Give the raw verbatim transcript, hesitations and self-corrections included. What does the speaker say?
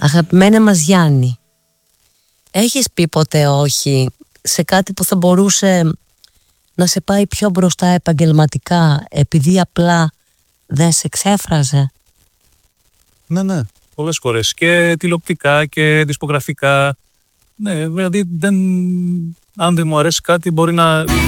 Αγαπημένε μας Γιάννη, έχεις πει ποτέ όχι σε κάτι που θα μπορούσε να σε πάει πιο μπροστά επαγγελματικά, επειδή απλά δεν σε ξέφραζε? Ναι, ναι, πολλές φορές. Και τηλεοπτικά και δισκογραφικά. Ναι, δηλαδή δεν, αν δεν μου αρέσει κάτι μπορεί να